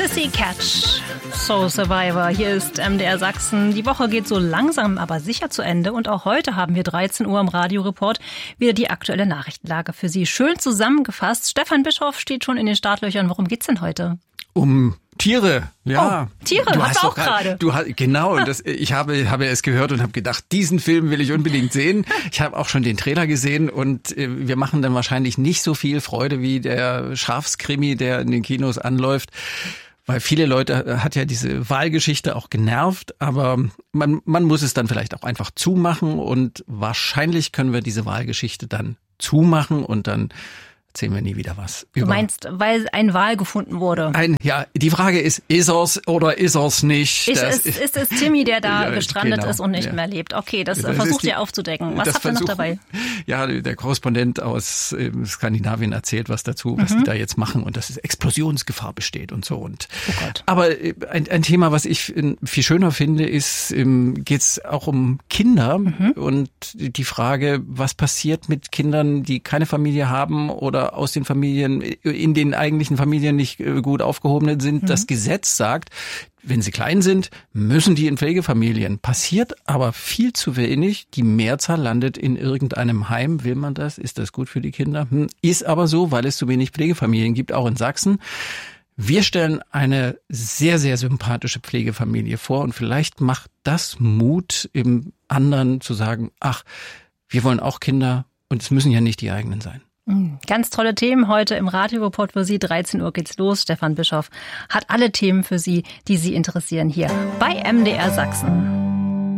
Sissy Catch, Soul Survivor. Hier ist MDR Sachsen. Die Woche geht so langsam, aber sicher zu Ende. Und auch heute haben wir 13 Uhr im Radioreport wieder die aktuelle Nachrichtenlage für Sie. Schön zusammengefasst. Stefan Bischoff steht schon in den Startlöchern. Worum geht's denn heute? Um Tiere, ja. Oh, Tiere, du hast auch gerade. Genau, ich habe es gehört und habe gedacht, diesen Film will ich unbedingt sehen. Ich habe auch schon den Trailer gesehen und wir machen dann wahrscheinlich nicht so viel Freude wie der Schafskrimi, der in den Kinos anläuft. Weil viele Leute hat ja diese Wahlgeschichte auch genervt, aber man muss es dann vielleicht auch einfach zumachen und wahrscheinlich können wir diese Wahlgeschichte dann zumachen und dann erzählen wir nie wieder was. Du meinst, weil ein Wal gefunden wurde? Die Frage ist er's oder ist er's nicht? Ist es Timmy, der da gestrandet ist und nicht mehr lebt? Okay, das versucht ihr aufzudecken. Was habt ihr noch dabei? Ja, der Korrespondent aus Skandinavien erzählt was dazu, was die da jetzt machen und dass es Explosionsgefahr besteht und so. Und oh Gott. Aber ein Thema, was ich viel schöner finde, ist, geht's auch um Kinder und die Frage, was passiert mit Kindern, die keine Familie haben oder aus den Familien, in den eigentlichen Familien nicht gut aufgehoben sind. Das Gesetz sagt, wenn sie klein sind, müssen die in Pflegefamilien. Passiert aber viel zu wenig. Die Mehrzahl landet in irgendeinem Heim. Will man das? Ist das gut für die Kinder? Ist aber so, weil es zu wenig Pflegefamilien gibt, auch in Sachsen. Wir stellen eine sehr, sehr sympathische Pflegefamilie vor und vielleicht macht das Mut im anderen zu sagen, ach, wir wollen auch Kinder und es müssen ja nicht die eigenen sein. Ganz tolle Themen heute im Radioreport für Sie. 13 Uhr geht's los. Stefan Bischoff hat alle Themen für Sie, die Sie interessieren, hier bei MDR Sachsen.